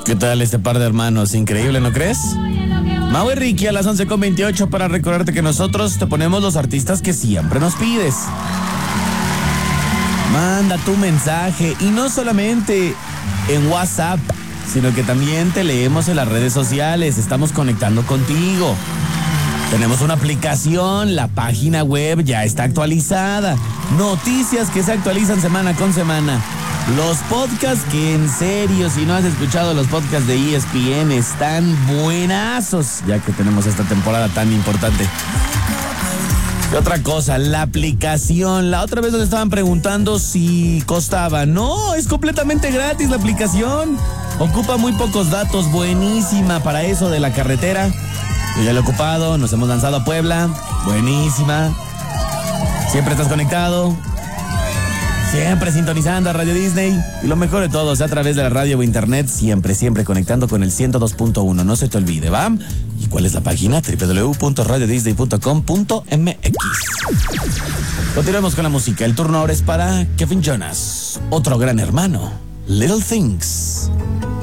¿Qué tal este par de hermanos? Increíble, ¿no crees? Mau y Ricky a las 11:28 para recordarte que nosotros te ponemos los artistas que siempre nos pides. Manda tu mensaje y no solamente en WhatsApp, sino que también te leemos en las redes sociales. Estamos conectando contigo. Tenemos una aplicación, la página web ya está actualizada. Noticias que se actualizan semana con semana. Los podcasts que en serio, si no has escuchado los podcasts de ESPN, están buenazos, ya que tenemos esta temporada tan importante. ¿Qué otra cosa? La aplicación. La otra vez nos estaban preguntando si costaba. No, es completamente gratis la aplicación. Ocupa muy pocos datos, buenísima para eso de la carretera. Yo ya lo he ocupado, nos hemos lanzado a Puebla, buenísima. Siempre estás conectado, siempre sintonizando a Radio Disney. Y lo mejor de todo, a través de la radio o internet, siempre conectando con el 102.1. No se te olvide, ¿va? ¿Y cuál es la página? www.radiodisney.com.mx. Continuemos con la música. El turno ahora es para Kevin Jonas, otro gran hermano, Little Things.